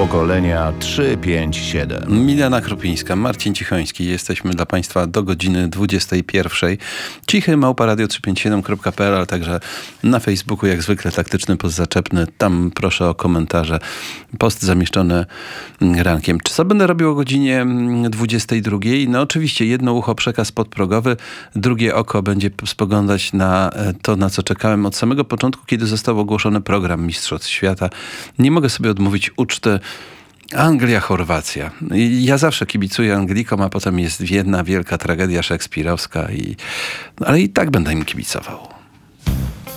pokolenia 357. Milena Krupińska, Marcin Cichoński. Jesteśmy dla Państwa do godziny 21. cichy@radio357.pl, ale także na Facebooku, jak zwykle taktyczny post zaczepny. Tam proszę o komentarze. Post zamieszczony rankiem. Co będę robił o godzinie 22? No oczywiście jedno ucho przekaz podprogowy, drugie oko będzie spoglądać na to, na co czekałem od samego początku, kiedy został ogłoszony program Mistrzostw Świata. Nie mogę sobie odmówić uczty Anglia-Chorwacja. Ja zawsze kibicuję Anglikom, a potem jest jedna wielka tragedia szekspirowska, ale i tak będę im kibicował.